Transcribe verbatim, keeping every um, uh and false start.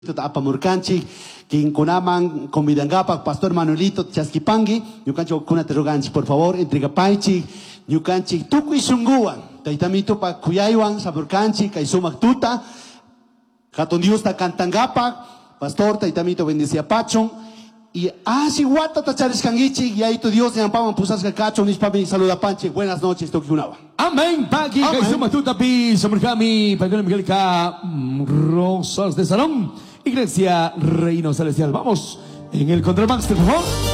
Apamurcanchi, quien kunaman convidangapak Pastor Manuelito Chasquipangi, Yucancho kuna terroganchi, por favor, entregapaichi, Yucanchi, tuku y sunguan, Taitamito pa Kuyaiwan, Saburcanchi, Kaisumak tuta, Katon Dios ta cantangapak, Pastor Taitamito bendicia pachon, y así guata tachares kangichi, y ahí tu Dios de ampaman pusas cacho, nispami saluda panchi, buenas noches, tokiunawa. Amén, Paqui, Kaisumak tuta pi, Samurkami, Pagano Miguel K, Rosas de Salón. Iglesia Reino Celestial. Vamos en el Contramaster, por favor.